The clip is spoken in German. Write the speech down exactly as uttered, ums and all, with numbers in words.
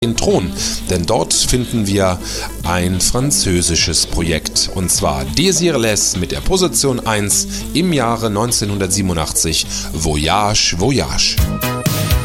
den Thron, denn dort finden wir ein französisches Projekt, und zwar Désirless mit der Position eins im Jahre neunzehnhundertsiebenundachtzig, Voyage, Voyage.